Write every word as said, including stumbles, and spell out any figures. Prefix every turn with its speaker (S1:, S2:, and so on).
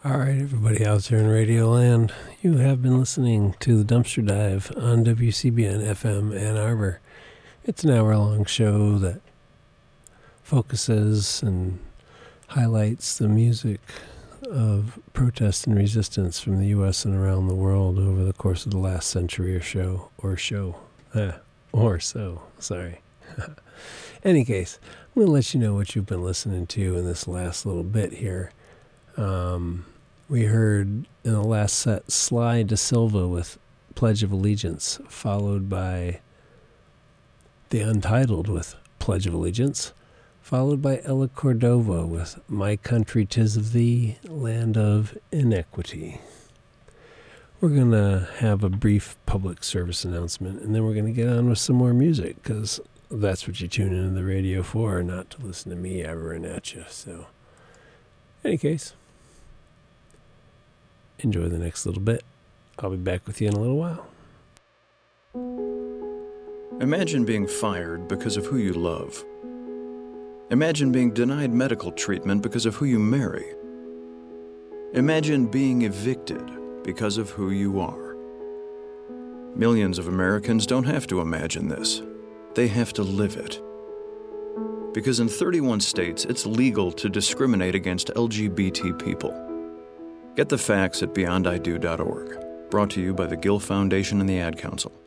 S1: All right, everybody out there in Radio Land, you have been listening to The Dumpster Dive on W C B N F M Ann Arbor. It's an hour-long show that focuses and highlights the music of protest and resistance from the U S and around the world over the course of the last century or so, or show, ah, or so, sorry. Any case, I'm going to let you know what you've been listening to in this last little bit here. Um... We heard in the last set Sly Da Silva with Pledge of Allegiance, followed by The Untitled with Pledge of Allegiance, followed by Ella Cordova with My Country 'Tis of Thee, Land of Inequity. We're going to have a brief public service announcement, and then we're going to get on with some more music, because that's what you tune into the radio for, not to listen to me yabbering at you. So, in any case, enjoy the next little bit. I'll be back with you in a little while.
S2: Imagine being fired because of who you love. Imagine being denied medical treatment because of who you marry. Imagine being evicted because of who you are. Millions of Americans don't have to imagine this. They have to live it. Because in thirty-one states, it's legal to discriminate against L G B T people. Get the facts at beyond I do dot org. Brought to you by the Gill Foundation and the Ad Council.